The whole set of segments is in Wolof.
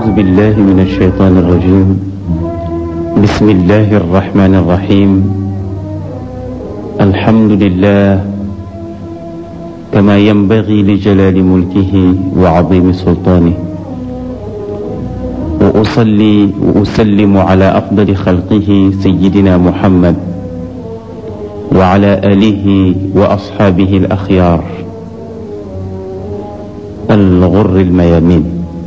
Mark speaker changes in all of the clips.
Speaker 1: أعوذ بالله من الشيطان الرجيم بسم الله الرحمن الرحيم الحمد لله كما ينبغي لجلال ملكه وعظيم سلطانه وأصلي وأسلم على أفضل خلقه سيدنا محمد وعلى آله وأصحابه الأخيار الغر الميامين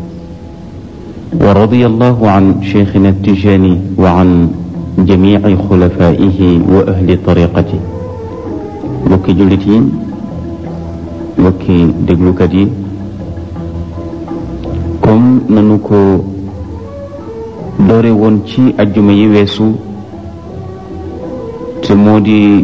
Speaker 1: ورضي الله عن شيخنا التجاني وعن جميع خلفائه وأهل طريقته mbokki jullit yi mbokki déglukat yi comme nanu ko doore woon ci ajjuma yi weesu te moo di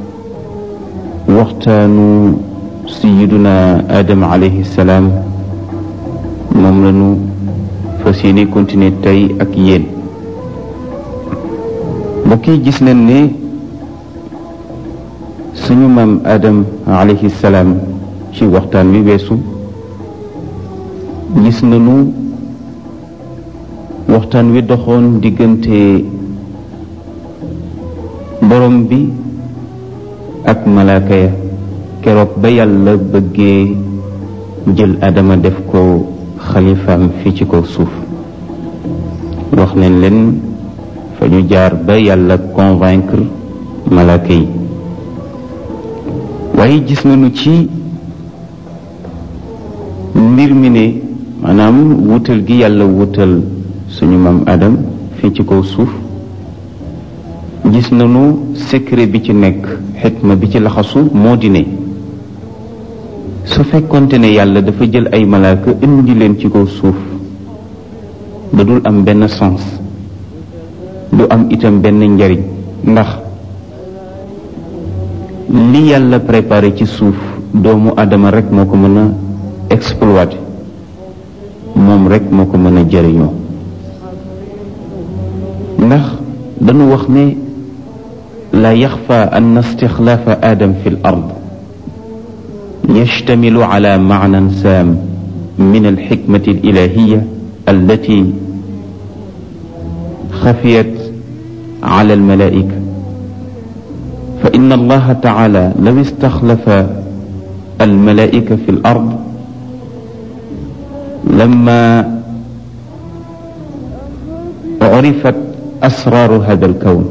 Speaker 1: waxtaanu sayyiduna Adam alayhi salaam moom lanu fas yéene continuer tey ak yéen mbokk yi gis nañ ne suñu maam Adam alayhi salaam ci waxtaan wi weesu gis nañu waxtaan wi doxoon diggante borom bi ak malaaka ya keroog ba yàlla bëggee jël Adama def ko xalifaam fii ci kaw suuf wax nañ leen fa ñu jaar ba yàlla convaincre malaaka yi waaye gis nañu ci mbir mi ne maanaam wutal gi yàlla wutal suñu maam Adam fii ci kaw suuf gis nañu secret bi ci nekk xikma bi ci laxasu moo di ne su fekkonte ne yàlla dafa jël ay malaaka indi leen ci kaw suuf da dul am benn sens du am itam benn njariñ ndax li yàlla préparé ci suuf doomu Adama rek moo ko mën a exploiter moom rek moo ko mën a jëriñoo ndax dañu wax ne la yaxfa an istixlaafa Adam fi l ard يشتمل على معنى سام من الحكمة الإلهية التي خفيت على الملائكة فإن الله تعالى لو استخلف الملائكة في الأرض لما عرفت أسرار هذا الكون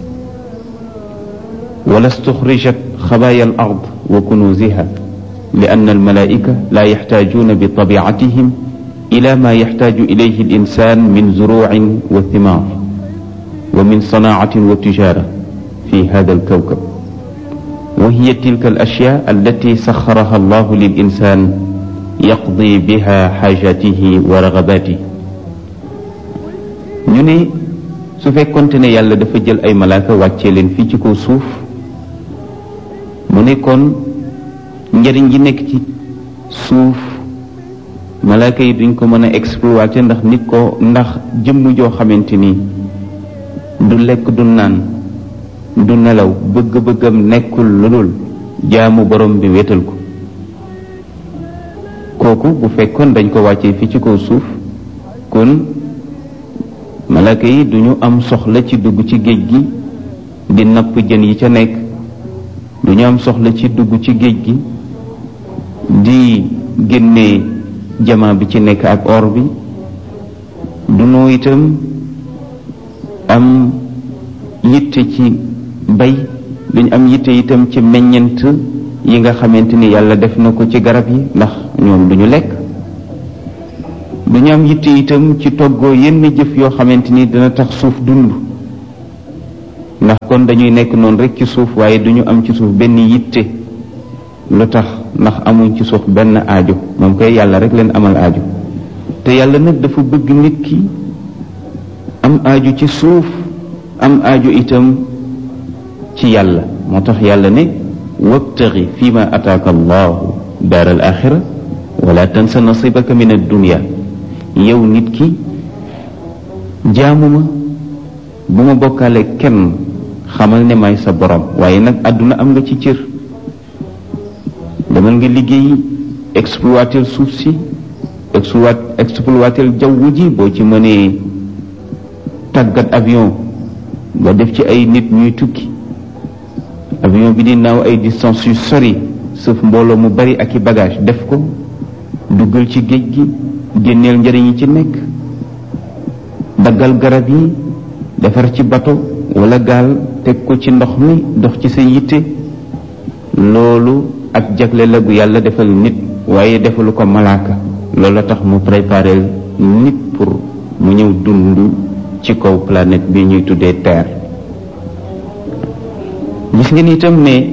Speaker 1: ولا استخرجت خبايا الأرض وكنوزها لأن الملائكة لا يحتاجون بطبيعتهم إلى ما يحتاج إليه الإنسان من زروع وثمار ومن صناعة وتجارة في هذا الكوكب وهي تلك الأشياء التي سخرها الله للإنسان يقضي بها حاجاته ورغباته ñu ne su fekkoonte ne yàlla dafa jël ay malaaka wàccee leen fii ci kaw suuf mu ne kon njëriñ ji nekk ci suuf malaaka yi duñ ko mën a exploiter ndax jëmm joo xamante ni du lekk du naan du nelaw bëgg-bëggam nekkul lu dul jaamu borom bi wéetal ko kooku bu fekkoon dañ ko wàccee fii ci kaw suuf kon malaaka yi duñu am soxla ci dugg ci géej gi di napp jën yi ca nekk duñu am soxla ci dugg ci géej gi di génne jamaa bi ci nekk ak or bi duñu itam am yitte ci bay duñu am yitte itam ci meññent yi nga xamante ni yàlla def na ko ci garab yi ndax ñoom duñu lekk duñu am yitte itam ci toggoo yenn jëf yoo xamante ni dina tax suuf dund ndax kon dañuy nekk noonu rek ci suuf waaye duñu am ci suuf benn yitte lu tax ndax amuñ ci suuf benn aajo moom koy yàlla rek leen amal aajo te yàlla nag dafa bëgg nit ki am aajo ci suuf am aajo itam ci yàlla moo tax yàlla ne wabtaxi fi ma ataaka allahu daar al axira wala tansa nasibaka min addunia yow nit ki jaamuma bu ma bokkaale kenn xamal ne may sa borom waaye nag àdduna am nga ci cër demal nga liggéey exploiter suuf si exploiter jaww ji boo ci mënee tàggat avion nga def ci ay nit ñuy tukki avion bi di naaw ay distance yu sori sauf mbooloo mu bari ak i bagage def ko duggal ci géej gi génneel njëriñ yi ci nekk daggal garab yi defar ci bato wala gaal teg ko ci ndox mi dox ci sa yitte loolu ak jagle la gu yàlla defal nit waaye defalu ko malaaka loolu la tax mu préparé nit pour mu ñëw dund ci kaw planète bi ñuy tuddee terre gis ngeen itam ne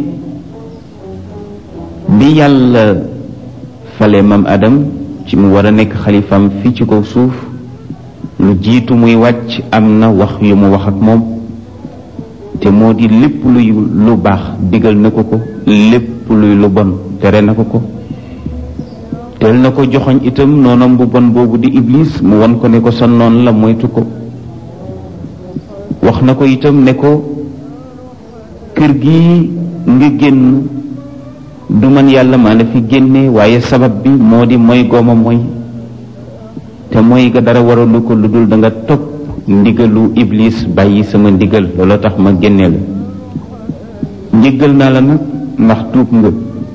Speaker 1: bi yàlla fale mam Adam ci mu war a nekk xalifam fii ci kaw suuf lu jiitu muy wàcc am na wax yu mu wax ak moom te moo di lépp luy lu baax digal na ko ko lépp luy lu bon tere na ko ko teel na ko joxoñ itam noonam bu bon boobu di iblis mu won ko ne ko sa noon la moytu ko wax na ko itam ne ko kër gi nga génn du man yàlla maa la fi génne waaye sabab bi moo di mooy gooma mooy te mooy ga dara waralu ko lu dul da nga topp ndigalu iblis bàyyi sama ndigal loolu tax ma génne la njëggal naa la nag ndax tuub nga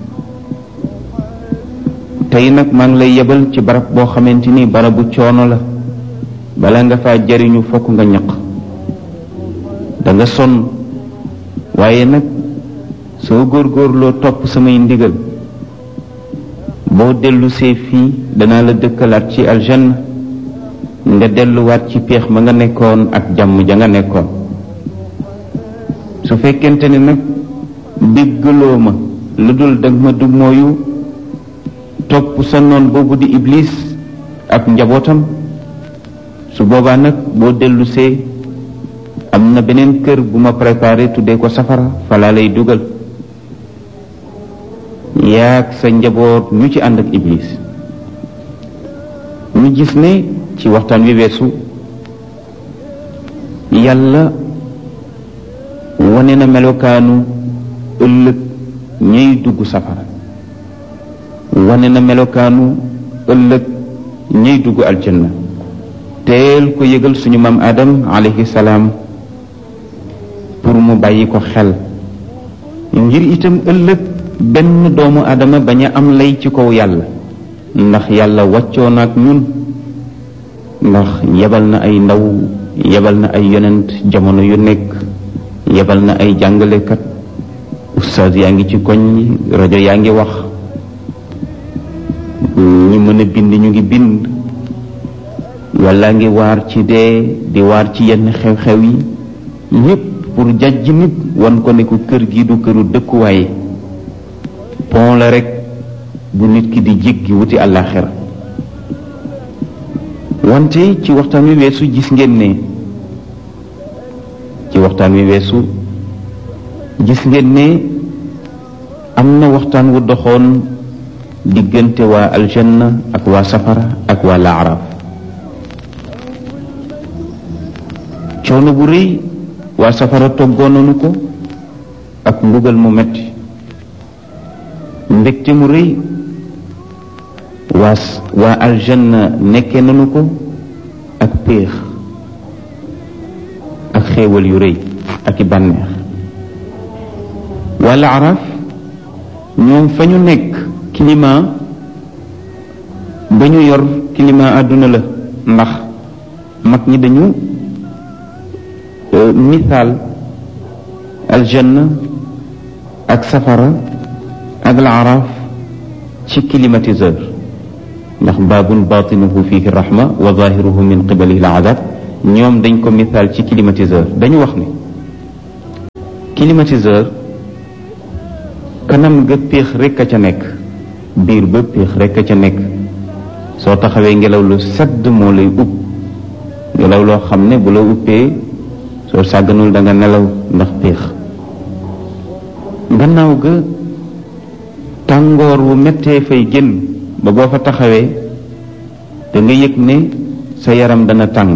Speaker 1: tey nag maa ngi lay yebal ci barab boo xamante ni barabu coono la bala nga faa jariñu fokk nga ñaq da nga sonn waaye nag soo góorgóorloo topp samay ndigal boo dellusee fii danaa la dëkkalaat ci aljanna nga delluwaat ci péex ma nga nekkoon ak jàmm ja nga nekkoon su fekkente ne nag déggaloo ma lu dul dag ma du mooyu topp sa noon boobu di iblis ak njabootam su boobaa nag boo dellusee am na beneen kër bu ma préparé tuddee ko safara falaa lay dugal yaag sa njaboot ñu ci ànd ak iblis ñu gis ne ci waxtaan wi weesu yàlla wane na melokaanu ëllëg ñuy dugg safara wane na melokaanu ëllëg ñuy dugg aljanna teel ko yëgal suñu maam Adam alayhi salaam pour mu bàyyi ko xel ngir itam ëllëg benn doomu Adama bañ a am lay ci kaw yàlla ndax yàlla wàccoo na ak ñun ndax yebal na ay ndaw yebal na ay yonent jamono yu nekk yebal na ay jàngalekat ustaas yaa ngi ci koñ yi rajo yaa ngi wax ñi mën a bind ñu ngi bind walla ngi waar ci dee di waar ci yenn xew-xew yi yépp pour jàjj nit wan ko ne ko kër gi du këru dëkkuwaay pont la rek bu nit ki di jéggi wuti àllaaxira wante ci waxtaan wi weesu gis ngeen ne am na waxtaan wu doxoon diggante waa aljanna ak waa safara ak waa laaraaf coono bu rëy waa safara toggoon nañu ko ak mbugal mu metti mbégte mu rëy waa aljanna nekkee nañu ko ak péex ak xéewal yu rëy ak i bànneex waa laaraaf ñoom fa ñu nekk climat ba ñu yor climat àdduna la ndax mag ñi dañu misaal aljanna ak safara ak laaraaf ci climatiseur ndax baabun baatinuhu fihi rahma wa zahiruhu min qibalihi al-adab ñoom dañ ko misaal ci climatiseur dañu wax ne climatiseur kanam nga péex rekk a ca nekk biir ba péex rekk a ca nekk soo taxawee ngelaw lu sedd moo lay upp ngelaw loo xam ne bu la uppee soo sàgganul da nga nelaw ndax péex gannaaw ga tàngoor wu mettee fay génn ba boo fa taxawee da nga yëg ne sa yaram dana tàng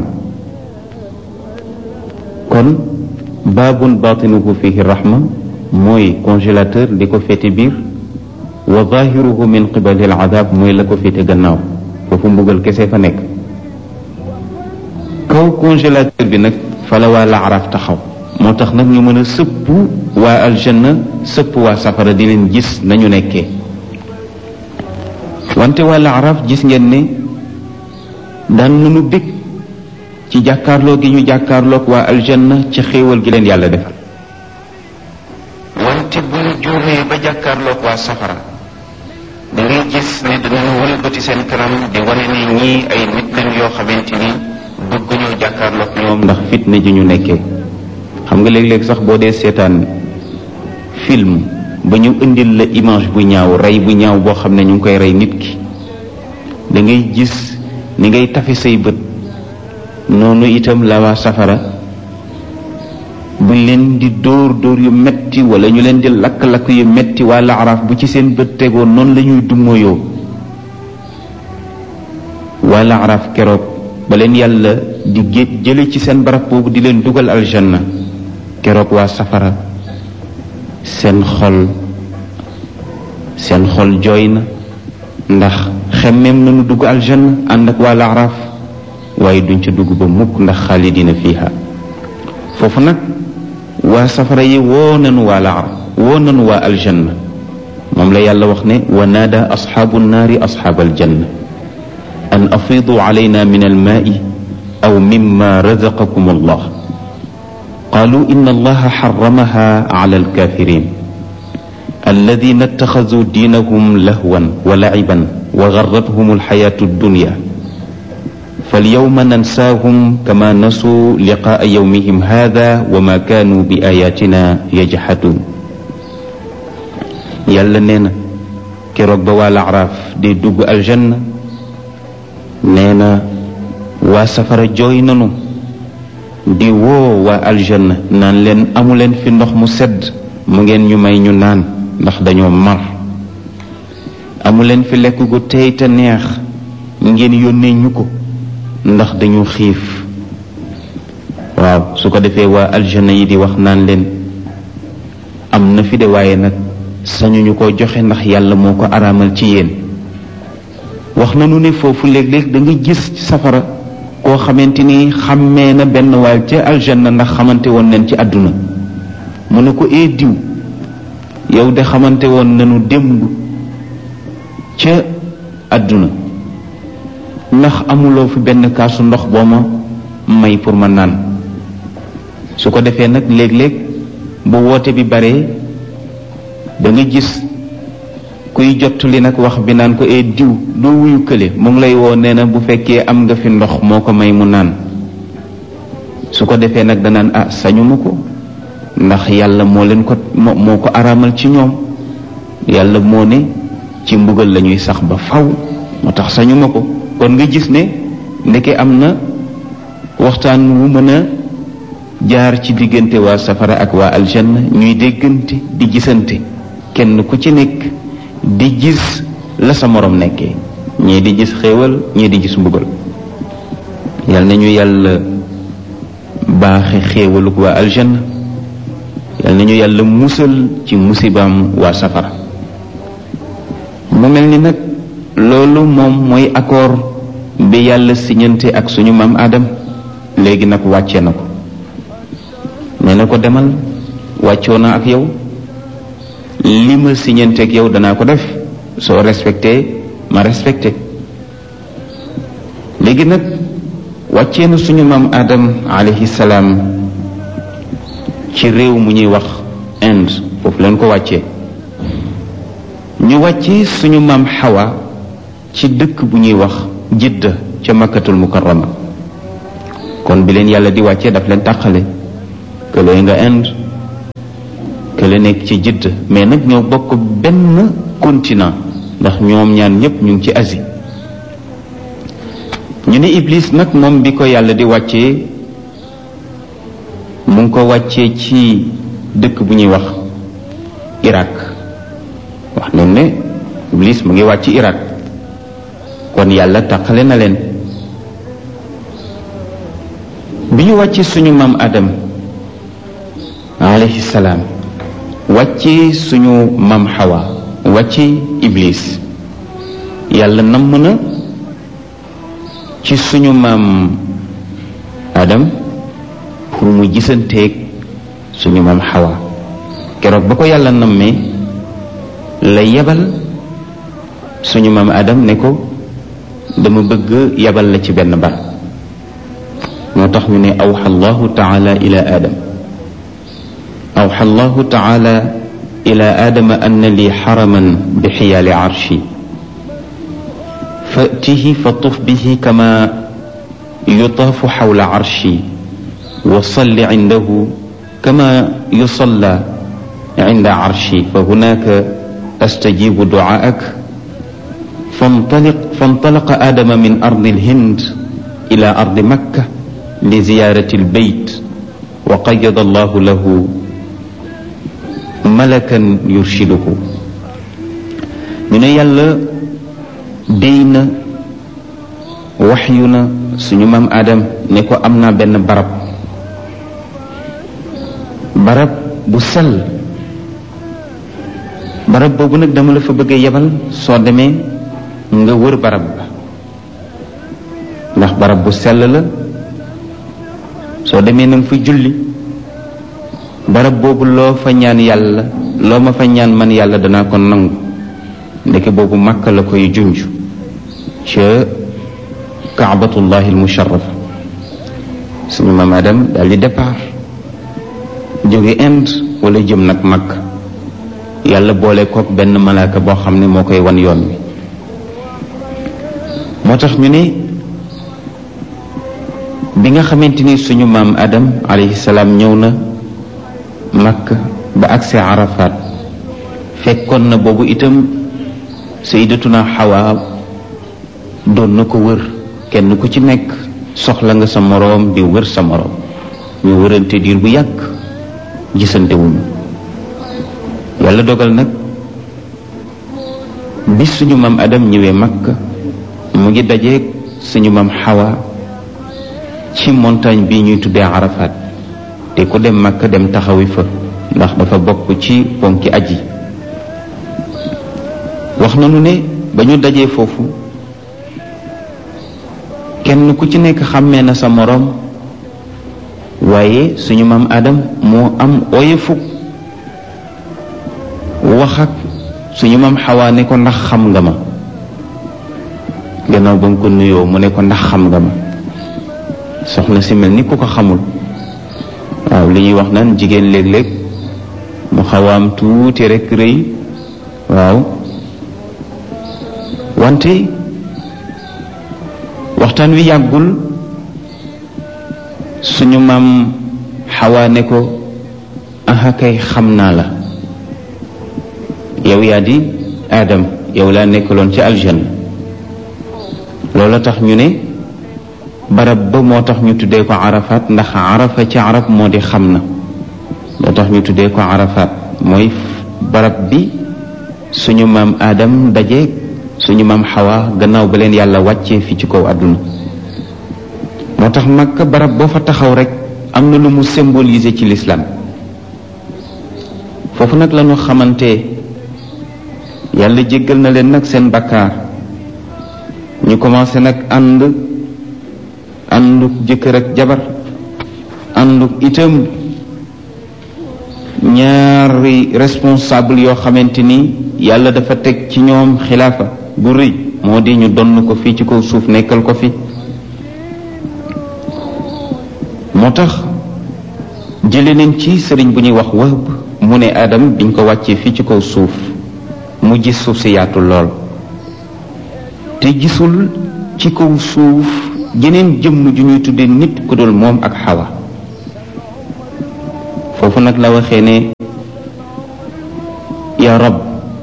Speaker 1: kon baabun baatinuhu fihi rahma mooy congélateur li ko féete biir wa zahiruhu min qibali al adab mooy la ko féete gannaaw foofu mbugal kese fa nekk. kaw congélateur bi nag fa la waa laaraaf taxaw, moo tax nag ñu mën a sëpp waa aljanna sëpp waa safara di leen gis nañu nekkee. wante waa laaraaf gis ngeen ne daan nañu bég ci jàkkaarloo gi ñu jàkkaarloog waa aljanna ci xéewal gi leen yàlla defal. wante bu ñu juumee ba jàkkaarloog waa safara da ngay gis ne danañu wëlbati seen kanam di wane ni ñii ay nit lañ yoo xamante ni bëgguñoo jàkkaarloog ñoom ndax fitna ji ñu nekkee. xam nga léeg-léeg sax boo dee seetaan film ba ñu indil la image bu ñaaw, rey bu ñaaw boo xam ne ñu ngi koy rey nit ki, da ngay gis ni ngay tafe say bët. noonu itam la waa safara buñ leen di dóor yu metti wala ñu leen di lakk-lakk yu metti, waa laaraaf bu ci seen bët tegoon noonu la ñuy dummoyoo. waa laaraaf keroog ba leen yàlla di jële ci seen barab boobu di leen dugal aljanna, keroog waa safara seen xol jooy na, ndax xemmeem nañu dugg aljanna ànd ak waa laaraaf, waaye duñ ca dugg ba mukk ndax xaalidina fiiha. foofu nag waa safara yi woo nañu waa laaraaf, woo nañu waa aljanna. moom la yàlla wax ne wa naada asxaabu nnaari asxaab aljanna an afiidu alayna min almaai aw mimma razaqakum allah qaalu inna allaha xaramaha ala alkafirin alladina ittaxazuu diinahum lahwan wa laciban wa garrathum alxayaatu addunya falyawma nansaahum kama nasuu liqaa yawmihim haada wa ma kaanu bi ayatina yajxaduun. yàlla nee na keroog ba waa laaraaf di dugg aljanna, nee na waa safara jooy nanu di woo waa aljanna naan leen amuleen fi ndox mu sedd mu ngeen ñu may ñu naan ndax dañoo mar, amuleen fi lekk gu tey te neex ngeen yónnee ñu ko ndax dañu xiif. waaw su ko defee waa aljanna yi di wax naan leen am na fi de, waaye nag sañuñu ko joxe ndax yàlla moo ko araamal ci yéen. wax nañu ne foofu léeg-léeg da nga gis ci safara koo xamante ni xàmmee na benn waay ca aljanna ndax xamante woon nañ ci àdduna, mu ne ko ee diw, yow de xamante woon nañu démb ca àdduna, ndax amuloo fi benn kaasu ndox boo ma may pour ma naan. su ko defee nag léeg-léeg bu woote bi baree da nga gis kuy jottali nag wax bi naan ko ee diw doo wuyu kële, mu ngi lay woo nee na bu fekkee am nga fi ndox moo ko may mu naan. su ko defee nag danaan sañuma ko ndax yàlla moo leen ko moo ko araamal ci ñoom, yàlla moo ne ci mbugal la ñuy sax ba faw, moo tax sañuma ko. kon nga gis ne ndeke am na waxtaan wu mën a jaar ci diggante waa safara ak waa aljanna, ñuy déggante di gisante, kenn ku ci nekk di gis la sa morom nekkee, ñii di gis xéewal ñii di gis mbugal. yal nañu yàlla baaxe xéewaluk waa aljanna, yal nañu yàlla musal ci musibaam waa safara. mu mel ni nag loolu moom mooy accord bi yàlla siñante ak suñu maam Adam. léegi nag wàcce na ko, nee na ko demal, wàccoo na ak yow, li ma siñante ak yow danaa ko def, soo respecté ma respecté. léegi nag wàccee na suñu maam Adam alayhi salaam ci réew mu ñuy wax Inde, foofu leen ko wàccee. ñu wàccee suñu maam Hawa ci dëkk bu ñuy wax Jidda ca Makkatul Mukarrama. kon bi leen yàlla di wàccee daf leen tàqale, kële nga Inde, kële nekk ci Jidda, mais nag ñoo bokk benn continent ndax ñoom ñaan ñépp ñu ngi ci Asie. ñu ne Iblis nag moom bi ko yàlla di wàccee mu ngi ko wàccee ci dëkk bu ñuy wax Irak. wax nañ ne Iblis mu ngi wàcc Irak, kon yàlla tàqale na leen. bi ñu wàccee suñu maam Adam alayhi salaam, wàccee suñu maam Hawa, wàccee Iblis, yàlla namm na ci suñu maam Adam pour mu gisanteeg suñu maam Hawa keroog ba ko yàlla nammee la yebal suñu maam Adam ne ko dama bëgg yebal la ci benn bar moo tax ñu ne awxa allahu taala ila adam awxa allahu taala ila adama anna li xaraman bi xiyaali arshi fatihi fa tuf bihi kama yutaafu xawla arshi wa salli cindahu kama yusalla cinda arshi fa hunaka astajibu ducaak فانطلق آدم من أرض الهند إلى أرض مكة لزيارة البيت وقيض الله له ملكا يرشده من يلا دين وحينا سنمام آدم نكو أمنا بن برب بسل برب بوبو نك dama la fa bëgg yebal soo demee nga wër barab ba ndax barab bu sell la soo demee na nga fa julli barab boobu loo fa ñaan yàlla loo ma fa ñaan man yàlla danaa ko nangu ndeke boobu Makka la koy junj ca kaabatullahi almusharrafa suñu maam Adam daal di départ jóge Inde wala jëm nag Makka yàlla boole kook benn malaaka boo xam ne moo koy wan yoon wi moo tax ñu ne bi nga xamante ni suñu maam Adam alayhi salaam ñëw na Makka ba agsi Arafat fekkoon na boobu itam sayyidatuna Hawa doon na ko wër kenn ku ci nekk soxla nga sa moroom di wër sa moroom ñu wërante diir bu yàgg gisante wuñu yàlla dogal nag bi suñu maam Adam ñëwee Makka mu ngi dajeeg suñu maam Hawa ci montagne bi ñuy tuddee Arafat te ku dem Makka dem taxawi fa ndax dafa bokk ci ponki aji wax nañu ne ba ñu dajee foofu kenn ku ci nekk xàmmee na sa moroom waaye suñu maam Adam moo am oyefu wax ak suñu maam Hawa ne ko ndax xam nga ma gannaaw ba mu ko nuyoo mu ne ko ndax xam nga ma soxna si mel ni ku ko xamul waaw li ñuy wax naan jigéen léeg-léeg mu xawaam tuuti rekk rëy waaw wante waxtaan wi yàggul suñu maam Hawa ne ko aha kay xam naa la yow yaa di Adam yow laa nekkaloon ci aljanna loola tax ñu ne barab ba moo tax ñu tuddee ko Arafat ndax Arafa ci arab moo di xam na loo tax ñu tuddee ko Arafat mooy barab bi suñu maam Adam daje suñu maam Hawa gannaaw ba leen yàlla wàccee fi ci kaw àdduna moo tax Makka barab boo fa taxaw rek am na lu mu symboliser ci l'islam foofu nag lañu xamante yàlla jéggal na leen nag seen bakkaar ñu commencé nag ànduk jëkkër ak jabar ànduk itam ñaari responsable yoo xamante ni yàlla dafa teg ci ñoom xilaafa bu rëy moo di ñu donn ko fii ci kaw suuf nekkal ko fi moo tax jële nañ ci sëriñ bu ñuy wax Wahb mu ne Adam biñ ko wàccee fii ci kaw suuf mu gis suuf si yaatu lool te gisul ci kaw suuf jeneen jëmm ju ñuy tudde nit ku dul moom ak Hawa foofu nag la waxee ne ya rab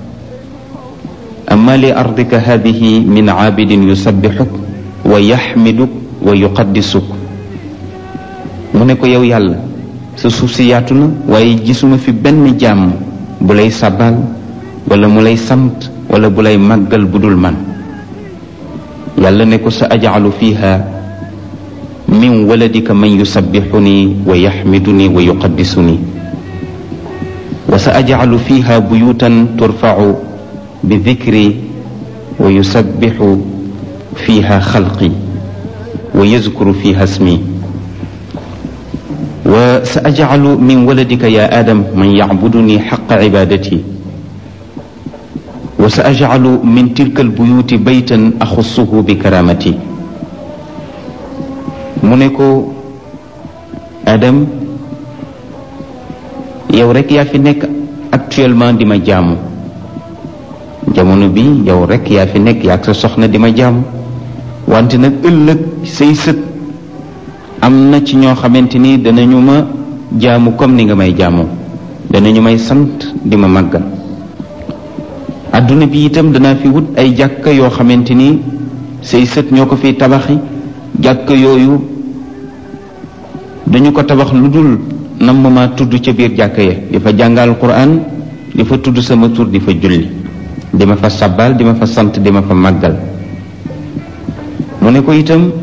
Speaker 1: amma li ardika hadihi min aabidin yusabbixuk wa yaxmiduk wa yuqaddisuk mu ne ko yow yàlla sa suuf si yaatu na waaye gisuma fi benn jàmm bu lay sabal wala mu lay sant wala bu lay màggal bu dul man yàlla ne ko sa ajcalu fiha min waladika man yusabbixuni wa yaxmiduni wa yuqaddisuni wa sa ajcalu fiha buyutan turfacu bi dikri wa yusabbixu fiha xalqi wa yazkuru fiha ismi wa sa ajcalu min waladika ya adam man yacbuduni xaqa cibaadati wa sa ajcalu min tilka albuyuti baytan axussuhu bi karamati. mu ne ko Adam, yow rek yaa fi nekk actuellement di ma jaamu, jamono bi yow rek yaa fi nekk yaa ak sa soxna di ma jaamu, wante nag ëllëg say sët am na ci ñoo xamante ni danañu ma jaamu comme ni nga may jaamoo, danañu may sant di ma màggal. adduna bi itam danaa fi wut ay jàkka yoo xamante ni say sët ñoo ko fiy tabaxi. jàkka yooyu dañu ko tabax lu dul nam ma tudd ca biir jàkka ya di fa jàngal Qur'an, di fa tudd sama tur, di fa julli, di ma fa sabbal, di ma fa sant, di ma fa màggal. mu ne ko itam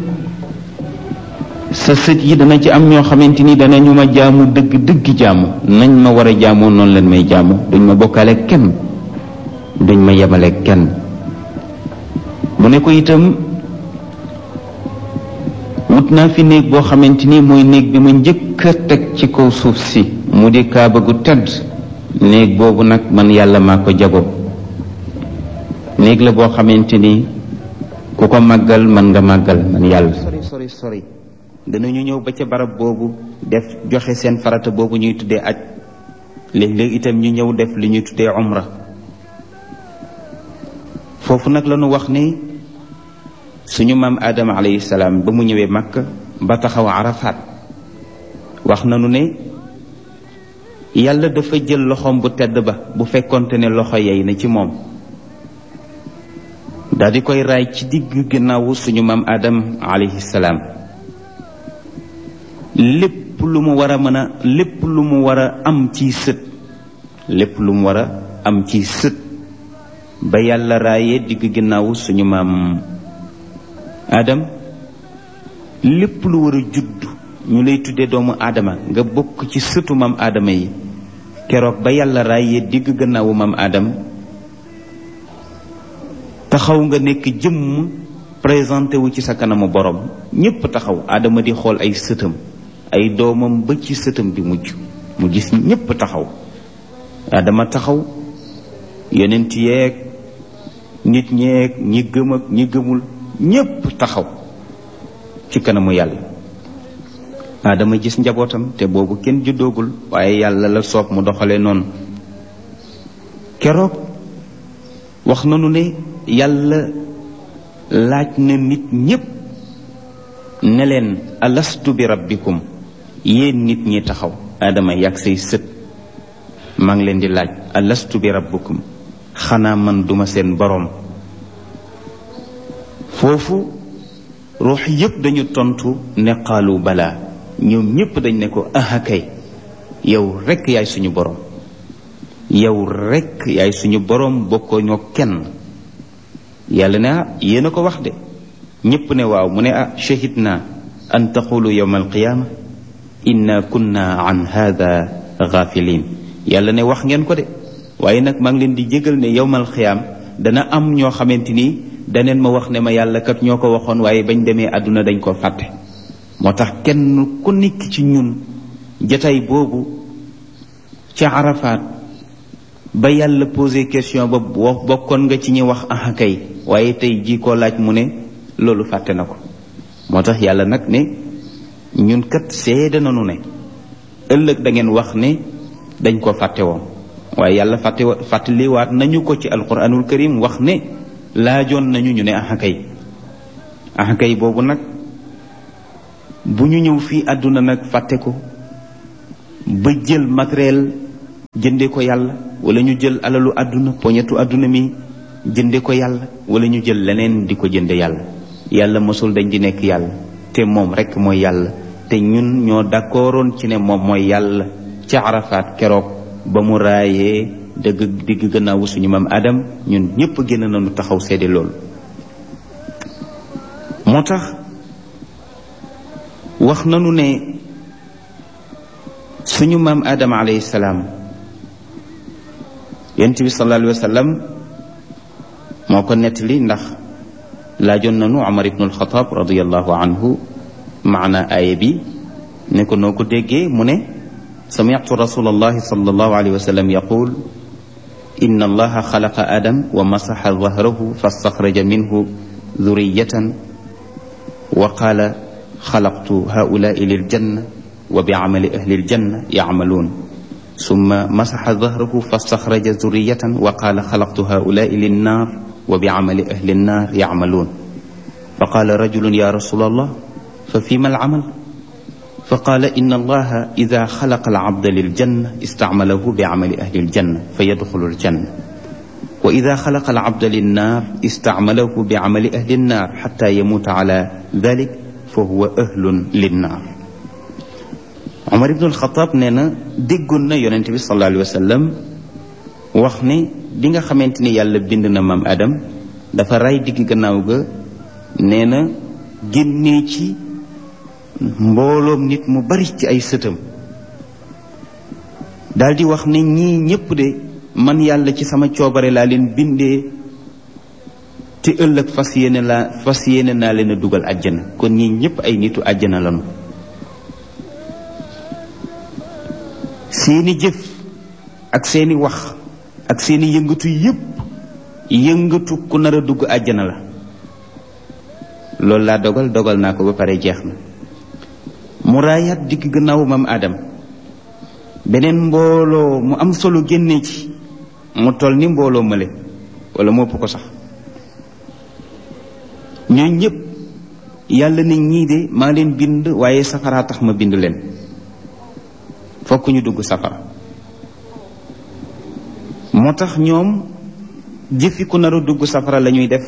Speaker 1: sa sët yi dana ci am ñoo xamante ni danañu ma jaamu dëgg jaamu nañ ma war a jaamoo noonu leen may jaamu, duñ ma bokkaale kenn, duñ ma yemale kenn. mu ne ko itam wut naa fi néeg boo xamante ni mooy néeg bi ma njëkk a teg ci kaw suuf si, mu di kaaba gu tedd. néeg boobu nag man yàlla maa ko jago. néeg la boo xamante ni ku ko màggal man nga màggal man yàlla. sori danañu ñëw ba ca barab boobu def joxe seen farata boobu ñuy tuddee aj, léeg-léeg itam ñu ñëw def li ñuy tuddee umra. foofu nag la ñu wax ni suñu maam Adama alayhi salaam ba mu ñëwee Makka ba taxaw Arafat, wax nañu ne yàlla dafa jël loxoom bu tedd ba, bu fekkonte ne loxo yey na ci moom, daal di koy raay ci digg ginnaawu suñu maam Adam alayhi salaam. lépp lu mu war a mën a lépp lu mu war a am ci sët, lépp lu mu war a am ci sët ba yàlla raayee digg ginnaawu suñu maam Adam, lépp lu war a judd ñu lay tuddee doomu aadama nga bokk ci sëtu maam Adama yi, keroog ba yàlla raayee digg gannaawu maam Adam taxaw nga nekk jëmm présenté wu ci sa kanamu borom, ñépp taxaw. Adama di xool ay sëtam, ay doomam ba ci sëtam bi mujj, mu gis ñépp taxaw. Adama taxaw, yonent yeeg nit ñeeg ñi gëm ak ñi gëmul ñépp taxaw ci kanamu yàlla. Adama gis njabootam te boobu kenn juddoogul, waaye yàlla la soob mu doxalee noonu. keroog wax nanu ne yàlla laaj na nit ñépp ne leen alastu bi rabbikum, yéen nit ñi taxaw. Adama yàgg say sët maa ngi leen di laaj alastu bi rabbikum, xanaa man duma seen boroom. foofu ruux yépp dañu tontu ne qaalu balaa, ñoom ñépp dañ ne ko aha kay, yow rekk yaay suñu boroom, yow rekk yaay suñu boroom, bokkoo ñoo kenn. yàlla ne yéen a ko wax de. ñépp ne waaw. mu ne shahidna an taqulu yawma alqiyaama inna kunna an hada ghafilin. yàlla ne wax ngeen ko de, waaye nag maa ngi leen di jégal ne yawmal qiyaam dana am ñoo xamante ni daneen ma wax ne ma yàlla kat ñoo ko waxoon, waaye bañ demee àdduna dañ koo fàtte. moo tax kenn ku nekk ci ñun jataay boobu ca Arafat ba yàlla posé question ba bokkoon nga ci ñi wax aha kay, waaye tey jii koo laaj mu ne loolu fàtte na ko. moo tax yàlla nag ne ñun kat seede nanu ne ëllëg da ngeen wax ne dañ ko fàtte woon, waaye yàlla fàttaliwaat nañu ko ci alquranul karim, wax ne laajoon nañu ñu ne aha kay boobu nag bu ñu ñëw fii àdduna nag fàtte ko ba jël matériel jënde ko yàlla, wala ñu jël alalu àdduna poñetu àdduna mi jënde ko yàlla, wala ñu jël leneen di ko jënde yàlla. yàlla mosul dañ di nekk yàlla, te moom rekk mooy yàlla, te ñun ñoo d'accordoon ci ne moom mooy yàlla ca Arafat keroog ba mu raayee digg gannaawu suñu maam Adam. ñun ñépp génn nañu taxaw seede loolu. moo tax wax nanu ne suñu maam Adam alayhi salaam, yonent bi sallallahu alayhi wa sallam moo ko nettali, ndax laajoon nanu Umar ibnu alxataab radiallahu anhu maana aaya bi ne ko noo ko déggee mu ne sami'tu rasulallahi sallallahu alayhi wa sallam yaqul inna allaha xalaqa adam wa masaxa dahrahu fastaxraja minhu dhurriyatan wa qaala xalaqtu haulaai liljanna wa biamali ahli ljanna yacmaluun summa masaxa dahrahu fastaxraja dhurriyatan wa qaala xalaqtu haulaai linnaar wa biamali ahli nnaar yacmaluun fa qaala rajulun ya rasulallah fa fima alcamal fa qaala inna allaha ida xalaqa alabda liljanna istacmalahu biamali ahli ljanna fa yadxulu aljanna wa ida xalaqa alabda linnaar istacmalahu biamali ahli nnaar xata yamuuta ala dalik fa huwa ahlun linnaar. Umar ibn al-Xattaab nee na déggoon na yonent bi sallallahu alayhi wa sallam wax ne bi nga xamante ni yàlla bind na maam Adam dafa ray digg gannaaw ga nee na génnee ci mbooloom nit mu bari ci ay sëtam daal di wax ne ñii ñépp de man yàlla ci sama coobare laa leen bindee te ëllëg fas yéene naa leen a dugal àjjana kon ñii ñépp ay nitu àjjana lañu. seeni jëf ak seeni wax ak seeni yëngatu yépp yëngatu ku nar a dugg àjjana la. loolu laa dogal naa ko ba pare jeex na. mu raayaat digg gannaaw maam Adam beneen mbooloo mu am solo génne ci mu toll ni mbooloo male wala mu ëpp ko sax ñooñ ñëpp yàlla ne ñii de maa leen bind waaye safaraa tax ma bind leen fokk ñu dugg safara. moo tax ñoom jëfi ku nar a dugg safara la ñuy def.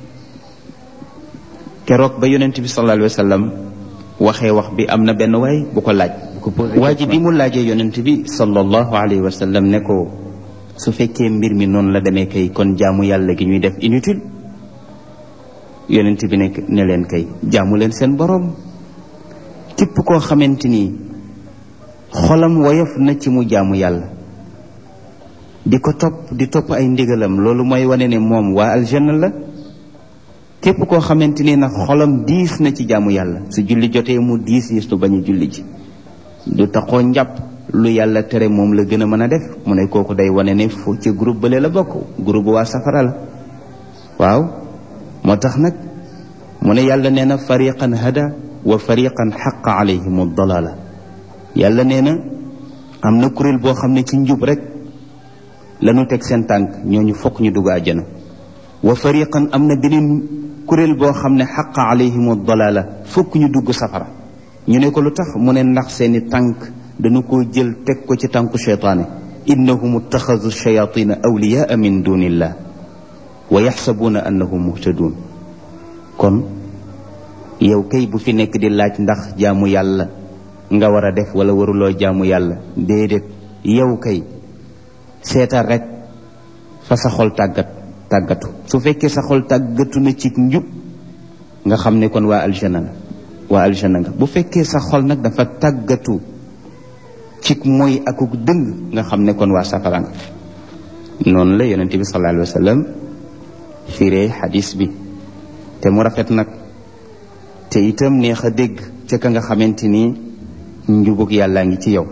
Speaker 1: keroog ba yonent bi sallallahu alayhi wa sallam waxee wax bi am na benn waay bu ko laaj waa ji bi mu laajee yonent bi sallallahu alayhi wa sallam ne ko su fekkee mbir mi noonu la demee kay kon jaamu yàlla gi ñuy def inutile. yonent bi ne leen kay jaamu leen seen boroom. képp koo xamante ni xolam woyof na ci mu jaamu yàlla di ko topp ay ndigalam loolu mooy wane ne moom waa aljanna la. képp koo xamante ni nag xolam diis na ci jaamu yàlla su julli jotee mu diis lu bañ a julli ji du taxoo njàpp lu yàlla tere moom la gën a mën a def mu ne kooku day wane ne fu ci groupe bële la bokk groupe waa safara la. waaw moo tax nag mu ne yàlla nee na fariqan hada wa fariqan xaqa alayhim dalala. yàlla nee na am na kuréel boo xam ne ci njub rek lañu teg seen tànk ñooñu fokk ñu dugg àjjana wa fariqan am na beneen kuréel boo xam ne xaqa alayhim dalala fokk ñu dugg safara. ñu ne ko lu tax mu ne ndax seeni tànk dañu ko jël teg ko ci tànku cheytaane innahum ittaxadu shayatina awliyaa min dunillah wa yaxsabuuna annahum muhtadun. kon yow kay bu fi nekk di laaj ndax jaamu yàlla nga war a def wala waruloo jaamu yàlla déedéet yow kay seetal rek fa sa xol tàggatu su fekkee sa xol tàggatu na ci njub nga xam ne kon waa aljana nga bu fekkee sa xol nag dafa tàggatu ci mooy akuk dëng nga xam ne kon waa safara nga. noonu la yonent bi sallallahu alayhi wa sallam firee xadis bi te mu rafet nag te itam neex a dégg ca ka nga xamante ni njubug yàllaa ngi ci yow.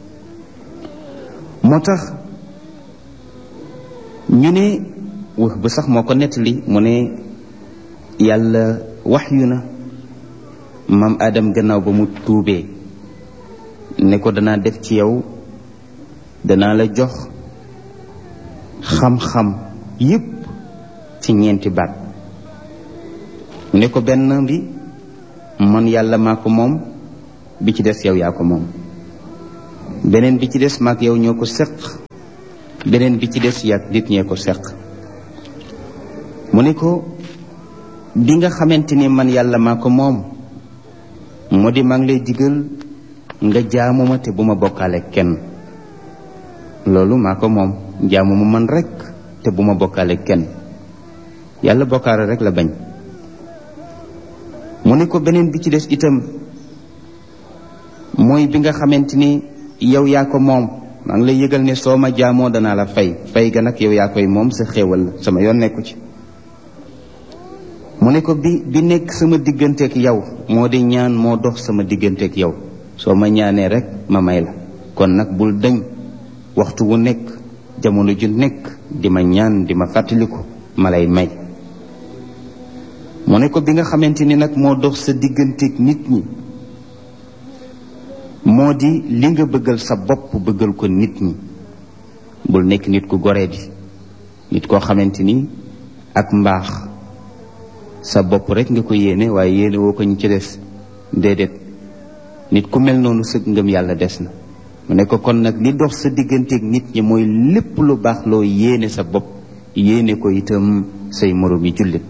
Speaker 1: moo tax ñu ne wax ba sax moo ko nettali mu ne yàlla waxyu na maam Adam gannaaw ba mu tuubee ne ko danaa def ci yow danaa la jox xam-xam yépp ci ñeenti baat. ne ko benn bi man yàlla maa ko moom bi ci des yow yaa ko moom beneen bi ci des maak yow ñoo ko seq beneen bi ci des yàgg nit ñee ko seq. mu ne ko bi nga xamante ni man yàlla maa ko moom moo di maa ngi lay digal nga jaamu ma te bu ma bokkaale kenn. loolu maa ko moom jaamu ma man rek te bu ma bokkaale kenn. yàlla bokkaale rek la bañ. mu ne ko beneen bi ci des itam mooy bi nga xamante ni yow yaa ko moom maa ngi lay yëgal ne soo ma jaamoo danaa la fay ga nag yow yaa koy moom sa xéewal la sama yoon nekku ci. mu mu ne ko bi nekk sama digganteeg yow moo di ñaan moo dox sama digganteeg yow soo ma ñaanee rek ma may la kon nag bul dañ waxtu wu nekk jamono ju nekk di ma ñaan di ma fàttaliku ma lay may mu ne ko bi nga xamante ni nag moo dox sa digganteeg nit ñi moo di li nga bëggal sa bopp bëggal ko nit ñi bul nekk nit ku goree di nit koo xamante ni ak mbaax sa bopp rek nga ko yéene waaye yéene woo ko ñu ci des déedéet nit ku mel noonu sëg ngëm yàlla des na mu ne ko kon nag li dox sa digganteeg nit ñi mooy lépp lu baax loo yéene sa bopp yéene ko itam say moroom yi jullit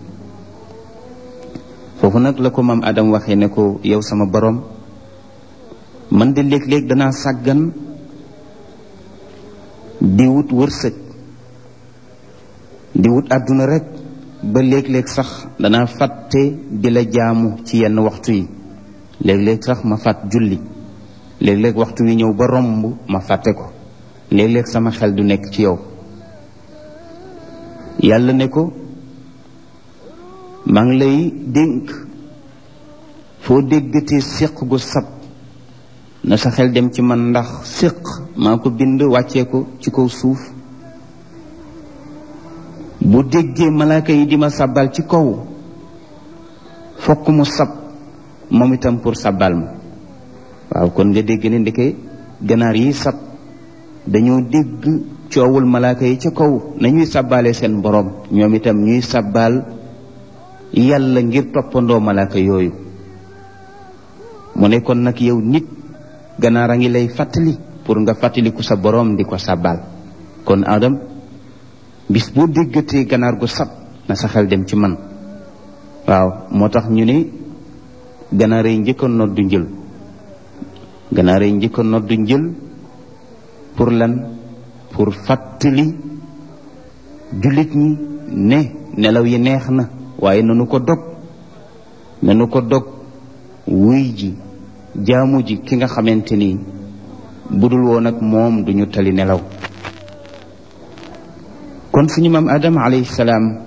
Speaker 1: foofu nag la ko maam Adam waxee ne ko yow sama borom man de léeg-léeg danaa sàggan di wut wërsëg di wut àdduna rek ba léeg-léeg sax danaa fàtte di la jaamu ci yenn waxtu yi léeg-léeg sax ma fàtt julli léeg-léeg waxtu wi ñëw ba romb ma fàtte ko léeg-léeg sama xel du nekk ci yow yàlla ne ko maa ngi lay dénk foo déggatee séq gu sab na sa xel dem ci man ndax séq maa ko bind wàccee ko ci kaw suuf bu déggee malaaka yi di ma sàbbal ci kaw fokk mu sab moom itam pour sàbbal ma waaw kon nga dégg ne ndeke ganaar yi sab dañoo dégg coowul malaaka yi ca kaw nañuy sàbbaale seen borom ñoom itam ñuy sàbbaal yàlla ngir toppandoo malaaka yooyu mu ne kon nag yow nit ganaar a ngi lay fàttali pour nga fàttaliku sa borom di ko sàbbaal kon Adam bis boo déggatee ganaar gu sab na sa xel dem ci man waaw moo tax ñu ne ganaar yi njëkkoon noddu njël ganaar yi njëkkoon noddu njël pour lan pour fàttali jullit ñi ne nelaw yi neex na waaye nanu ko dog wuy ji jaamu ji ki nga xamante ni budul woon ak moom duñu tali nelaw kon suñu maam Adama alayhi salaam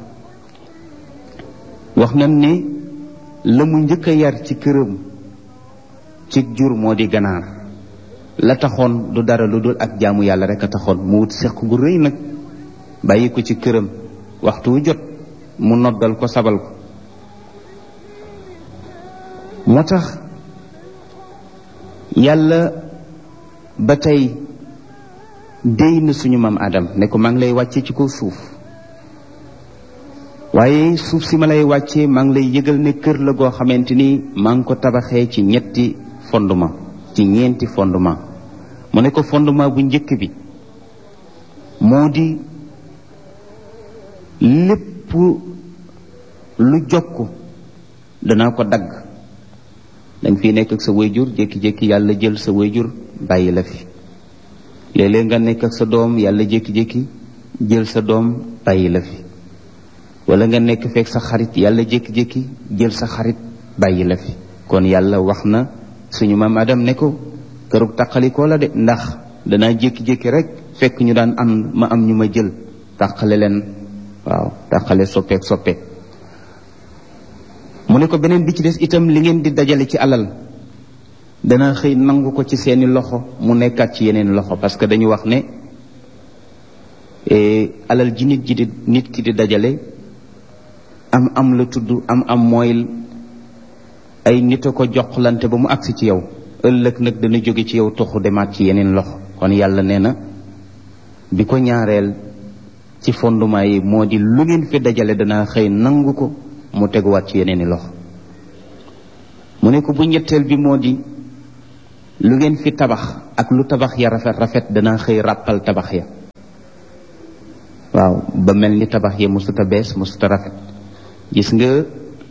Speaker 1: wax nañ ne la mu njëkk a yar ci këram ci jur moo di ganaar la taxoon du dara lu dul ak jaamu yàlla rek a taxoon mu wut seq gu rëy nag bàyyi ko ci këram waxtu wu jot mu noddal ko sabal ko moo tax yàlla ba tey déy na suñu maam Adam ne ko maa ngi lay wàcce ci kaw suuf waaye suuf si ma lay wàccee maa ngi lay yëgal ne kër la goo xamante ni maa ngi ko tabaxee ci ñeenti fondement ci ñeenti fondement mu ne ko fondement bu njëkk bi moo di lépp lu jokk danaa ko dagg danga fi nekk ak sa wayjur jékki-jékki yàlla jël sa wayjur bàyyi la fi léeg-léeg nga nekk ak sa doom yàlla jékki-jékki jël sa doom bàyyi la fi wala nga nekk fekk sa xarit yàlla jékki-jékki jël sa xarit bàyyi la fi kon yàlla wax na suñu maam Adam ne ko kërug tàqalikoo la de ndax danaa jékki-jékki rek fekk ñu daan ma am ñu ma jël tàqale leen waaw tàqale soppeek soppe mu ne ko beneen bi ci des itam li ngeen di dajale ci alal dana xëy nangu ko ci seeni loxo mu nekkaat ci yeneen loxo parce que dañu wax ne alal ji nit ki di dajale am la tudd am mooy ay nit a ko joxlante ba mu agsi ci yow ëllëg nag dana jóge ci yow toxu demaat ci yeneen loxo kon yàlla nee na bi ko ñaareel ci fondement yi moo di lu ngeen fi dajale dana xëy nangu ko mu teguwaat ci yeneeni loxo mu ne ko bu ñetteel bi moo di lu ngeen fi tabax ak lu tabax ya rafet dana xëy ràppal tabax ya waaw ba mel ni tabax ya musuta bees musuta rafet gis nga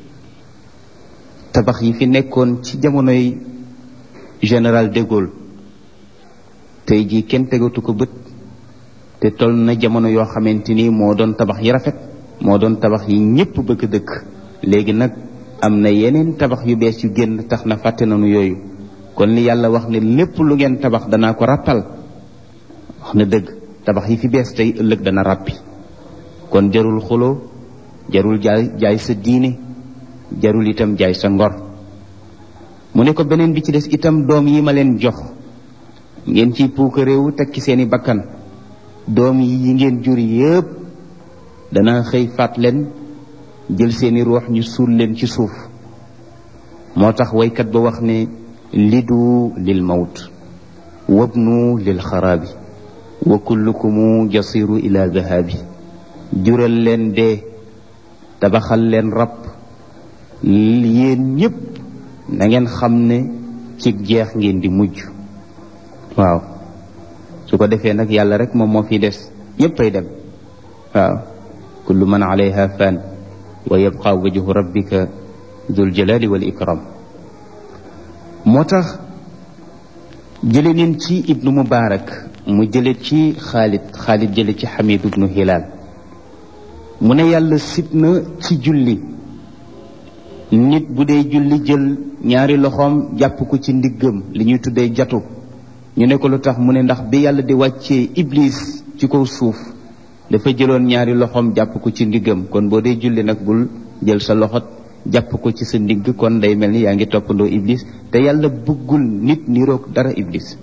Speaker 1: tabax yi fi nekkoon ci jamonoy général de Gaulle tey jii kenn tegatu ko bët te toll na jamono yoo xamante ni moo doon tabax yi rafet moo doon tabax yi ñépp bëgg dëkk léegi nag am na yeneen tabax yu bees yu génn tax na fàtte nañu yooyu kon li yàlla wax ne lépp lu ngeen tabax danaa ko ràppal wax na dëgg tabax yi fi bees tey ëllëg dana ràppi kon jarul xuloo jarul jaay sa diine jarul itam jaay sa ngor. mu ne ko beneen bi ci des itam doom yi ma leen jox ngeen ciy puukaréewu teg ci seeni bakkan, doom yi ngeen jur yépp dana xëy faat leen jël seeni ruux ñu suul leen ci suuf. moo tax waykat ba wax ne lidu lil mawt wabnu lil xaraabi wa kullukumu jasiru ila dahabi. jural leen dee tabaxal leen rab, yéen ñépp na ngeen xam ne ci jeex ngeen di mujj. waaw su ko defee nag yàlla rek moom moo fi des, ñépp ay dem. waaw kullu man alayha fan wa yabqa wajhu rabbika dul jalali wal ikram. moo tax jële nin ci ibnu mubarak mu jële ci xaalid jële ci xamid ibnu hilal mu ne yàlla sib na ci julli nit bu dee julli jël ñaari loxoom jàpp ko ci ndiggam, li ñuy tuddee jatu. ñu ne ko lu tax mu ne ndax bi yàlla di wàccee iblis ci kaw suuf dafa jëloon ñaari loxoom jàpp ko ci ndiggam. kon boo dee julli nag bul jël sa loxot jàpp ko ci sa ndigg, kon day mel ni yaa ngi toppandoo iblis, te yàlla bëggul nit niroog dara iblis.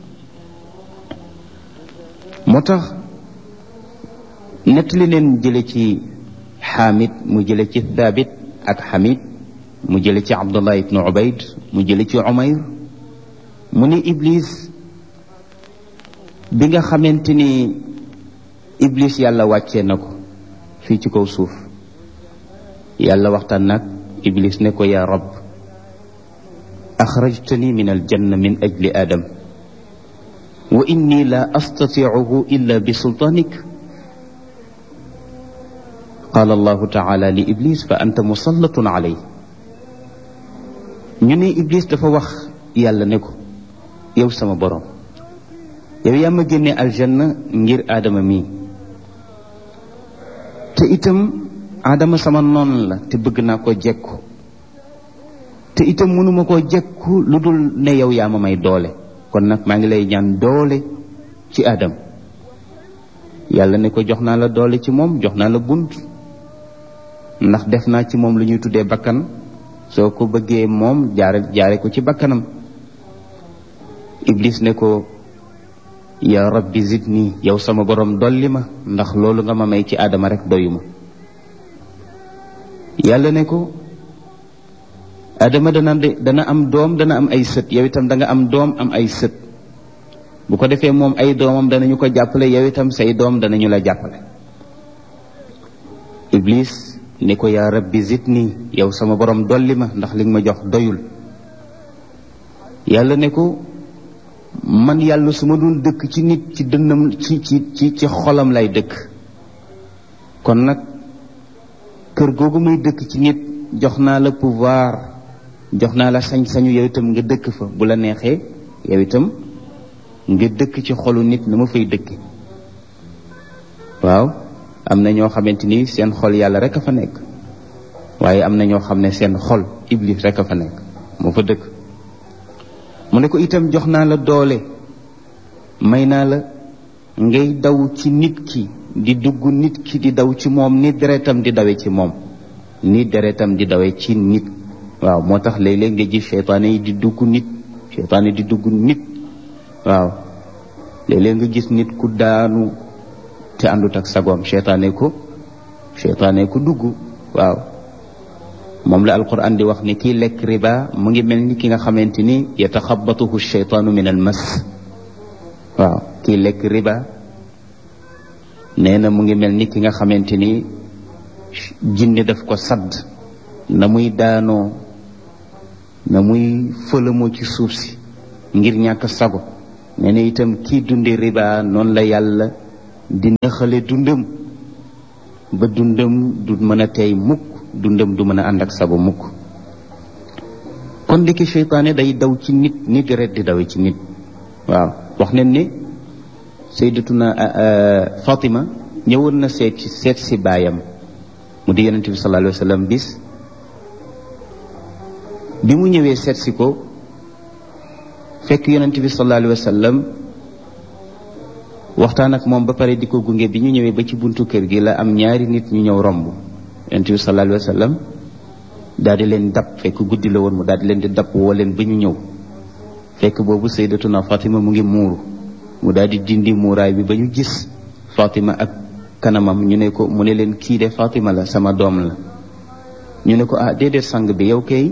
Speaker 1: moo tax nettali leen jële ci xaamid mu jële ci thabit ak xamid mu jële ci abdullah ibnu ubayd mu jële ci umayr mu ne iblis bi nga xamante ni iblis yàlla wàccee na ko fii ci kaw suuf, yàlla waxtaan nag iblis ne ko yaa rab axrajtani min aljanna min ajli adam wa inni la astatiicuhu illa bi sultaanik. qaala allahu taala li iblis fa anta musallatun alay. ñu ne iblis dafa wax yàlla ne ko yow sama borom, yow yaa ma génne aljanna ngir aadama mii, te itam aadama sama noon la te bëgg naa ko jekku, te itam mënuma koo jekku lu dul ne yow yaa ma may doole, kon nag maa ngi lay ñaan doole ci aadama. yàlla ne ko jox naa la doole ci moom, jox naa la bunt, ndax def naa ci moom lu ñuy tuddee bakkan, soo ko bëggee moom jaare ko ci bakkanam. iblis ne ko yaa rabbi zidni, yow sama borom dolli ma, ndax loolu nga ma may ci aadama rek doyuma. yàlla ne ko aadama dana am doom, dana am ay sët, yow itam da nga am doom am ay sët. bu ko defee moom ay doomam danañu ko jàppale, yow itam say doom danañu la jàppale. iblis ne ko yaa rabbi zidni, yow sama borom dolli ma, ndax li nga ma jox doyul. yàlla ne ko man yàlla su ma doon dëkk ci nit ci dënnam ci xolam lay dëkk, kon nag kër googu muy dëkk ci nit jox naa la pouvoir, jox naa la sañ-sañu yow itam nga dëkk fa, bu la neexee yow itam nga dëkk ci xolu nit na ma fay dëkk. waaw am na ñoo xamante ni seen xol yàlla rek a fa nekk, waaye am na ñoo xam ne seen xol iblis rek a fa nekk, moo fa dëkk. mu ne ko itam jox naa la doole, may naa la ngay daw ci nit ki, di dugg nit ki di daw ci moom ni deretam di dawe ci moom, ni deretam di dawe ci nit. waaw moo tax léeg-léeg nga gis seytaane yi di dugg nit, seytaane di dugg nit. waaw léeg-léeg nga gis nit ku daanu te àndut ak sagoom, seytaane ko dugg. waaw moom la alquran di wax ni kii lekk riba mu ngi mel ni ki nga xamante ni yataxabatuhu sheytaanu min al mas. waaw kii lekk riba nee na mu ngi mel ni ki nga xamante ni jinne daf ko sadd, na muy daanoo, na muy fëlamoo ci suuf si ngir ñàkk sago. nee na itam kii dunde riba noonu la yàlla di naxale dundam ba dundam du mën a tey mukk, dundam du mën a ànd ak sago mukk. kon ndiki seytaane day daw ci nit ni deret di dawe ci nit. waaw wax nañ ne sayyidatuna Fatima ñëwoon na seet si baayam mu di yonent bi sallallahu alayhi wa sallam. bis bi mu ñëwee seet si ko fekk yonent bi sallallahu alayhi wa sallam waxtaan ak moom ba pare di ko gunge. bi ñu ñëwee ba ci buntu kër gi la am ñaari nit ñu ñëw romb yonent bi sallallahu alayhi wa sallam daal di leen dab, fekk guddi la woon mu daal di leen di dab woo leen ba ñu ñëw. fekk boobu sayyidatuna Fatima mu ngi muuru, mu daal di dindi muuraay bi ba ñu gis Fatima ak kanamam. ñu ne ko, mu ne leen kii de Fatima la, sama doom la. ñu ne ko déedéet sang bi, yow kay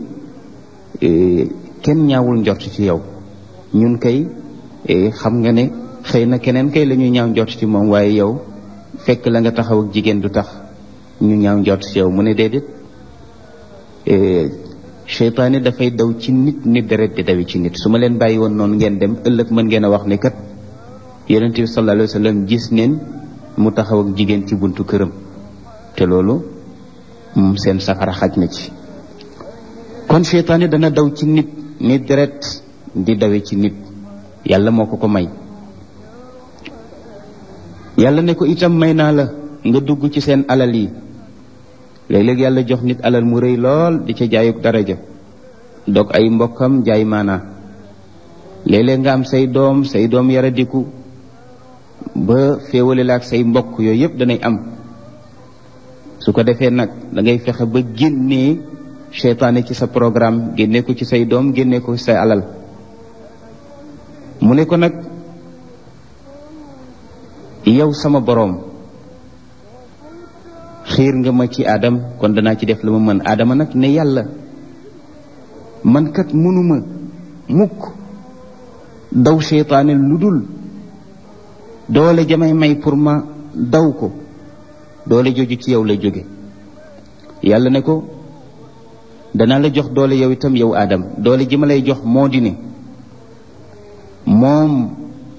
Speaker 1: kenn ñaawul njort ci yow, ñun kay xam nga ne xëy na keneen kay la ñuy ñaaw njort ci moom, waaye yow fekk la nga taxaw ak jigéen du tax ñu ñaaw njort ci yow. mu ne déedéet, seytaane dafay daw ci nit ni deret di dawi ci nit. su ma leen bàyyi woon noonu ngeen dem, ëllëg mën ngeen a wax ne kat yonent bi sallallahu alayhi wa sallam gis neen mu taxaw ak jigéen ci buntu këram, te loolu seen safara xaj na ci. kon seytaane dana daw ci nit ni deret di dawe ci nit, yàlla moo ko may. yàlla ne ko itam may naa la nga dugg ci seen alal yi. léeg-léeg yàlla jox nit alal mu rëy lool di ca jaayuk daraja, dog ay mbokkam jaay maanaa. léeg-léeg nga am say doom yaradiku ba féewale la ak say mbokk, yooyu yëpp danay am. su ko defee nag da ngay fexe ba génnee seytaane ci sa programme, génne ko ci say doom, génne ko ci say alal. mu ne ko nag, yow sama boroom xiir nga ma ci Adam, kon danaa ci def la ma mën. Adama nag ne yàlla, man kat mënuma mukk daw seytaane lu dul doole jamay may pour ma daw ko, doole jooju ci yow lay jóge. yàlla ne ko, danaa la jox doole yow itam yow Adam. doole ji ma lay jox moo di ne moom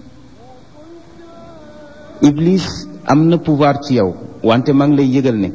Speaker 1: Iblis am na pouvoir ci yow, wante maa ngi lay yëgal ne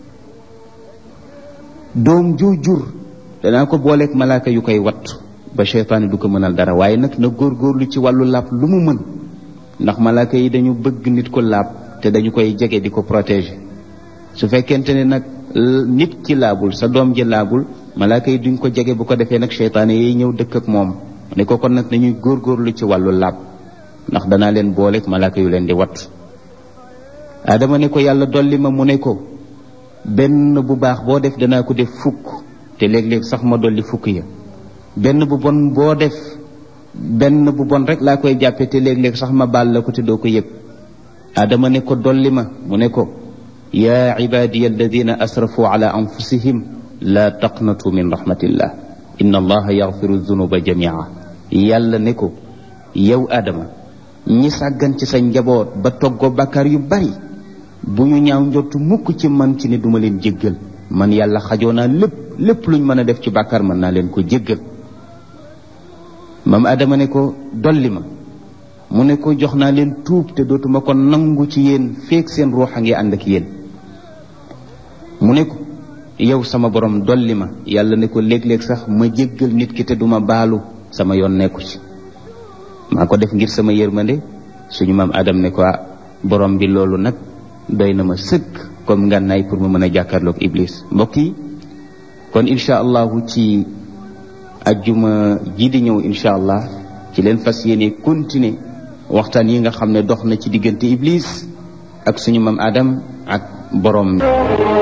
Speaker 1: doom ju jur danaa ko booleeg malaaka yu koy wat ba seytaane du ko mënal dara. waaye nag na góorgóorlu ci wàllu laab lu mu mën, ndax malaaka yi dañu bëgg nit ko laab te dañu koy jege di ko protéger. su fekkente ne nag nit ki laabul, sa doom ji laabul, malaaka yi duñ ko jege. bu ko defee nag seytaane yi ñëw dëkk ak moom. ne ko kon nag nañuy góorgóorlu ci wàllu laab, ndax danaa leen booleeg malaaka yu leen di wat. Adama ne ko, yàlla dolli ma. mu ne ko, benn bu baax boo def danaa ko def fukk, te léeg-léeg sax ma dolli fukk ya. benn bu bon boo def, benn bu bon rek laa koy jàppe, te léeg-léeg sax ma baal la ko te doo ko yëg. Adama ne ko, dolli ma. mu ne ko, yaa ibadiya alladina asrafu ala anfusihim la taqnatu min rahmatillah inna allaha yaxfiru dunuba jamia. yàlla ne ko, yow Adama, ñi sàggan ci sa njaboot ba toggoo bàkkaar yu bari, bu ñu ñaaw njortu mukk ci man ci ne duma leen jéggal. man yàlla xajoo naa lépp luñ mën a def ci bàkkaar mën naa leen ko jéggal. maam Adama ne ko, dolli ma. mu ne ko, jox naa leen tuub te dootuma ko nangu ci yéen feek seen ruux a ngi ànd ak yéen. mu ne ko, yow sama borom dolli ma. yàlla ne ko, léeg-léeg sax ma jéggal nit ki te duma baalu, sama yoon nekku ci, maa ko def ngir sama yërmande. suñu maam Adam ne ko, borom bi loolu nag doy na ma sëkk comme ngànnaay pour ma mën a jàkkaarloog Iblis. mbokk yi, kon incha allahu ci ajjuma ji di ñëw incha allah ci leen fas yéene continuer waxtaan yi nga xam ne dox na ci diggante Iblis ak suñu maam Adam ak borom